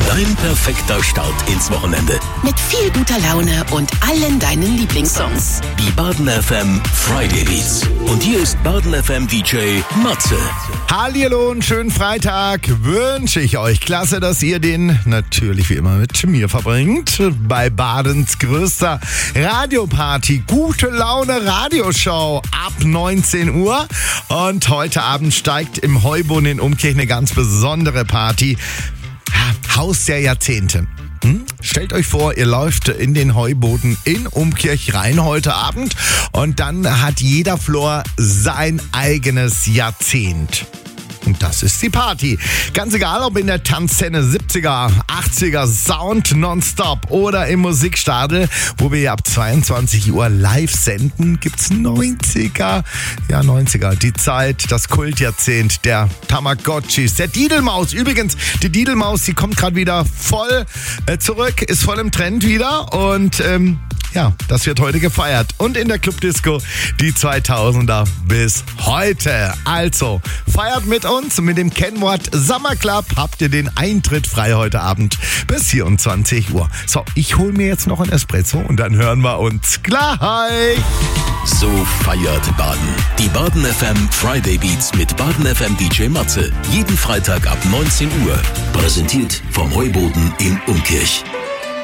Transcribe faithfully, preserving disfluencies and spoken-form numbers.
Dein perfekter Start ins Wochenende. Mit viel guter Laune und allen deinen Lieblingssongs. Die Baden F M Friday Beats. Und hier ist Baden F M D J Matze. Hallihallo und schönen Freitag wünsche ich euch. Klasse, dass ihr den natürlich wie immer mit mir verbringt. Bei Badens größter Radioparty. Gute Laune Radioshow ab neunzehn Uhr. Und heute Abend steigt im Heuboden in Umkirch eine ganz besondere Party. Haus der Jahrzehnte. Hm? Stellt euch vor, ihr läuft in den Heuboden in Umkirch rein heute Abend und dann hat jeder Floor sein eigenes Jahrzehnt. Und das ist die Party. Ganz egal, ob in der Tanzszene siebziger, achtziger, Sound nonstop oder im Musikstadel, wo wir ja ab zweiundzwanzig Uhr live senden, gibt's neunziger. Ja, neunziger. Die Zeit, das Kultjahrzehnt der Tamagotchis, der Didelmaus. Übrigens, die Didelmaus, die kommt gerade wieder voll äh, zurück, ist voll im Trend wieder und ähm, ja, das wird heute gefeiert. Und in der Clubdisco die zweitausender bis heute. Also, feiert mit uns mit dem Kennwort Summer Club. Habt ihr den Eintritt frei heute Abend bis vierundzwanzig Uhr. So, ich hole mir jetzt noch ein Espresso und dann hören wir uns gleich. So feiert Baden. Die Baden F M Friday Beats mit Baden F M D J Matze. Jeden Freitag ab neunzehn Uhr. Präsentiert vom Heuboden in Umkirch.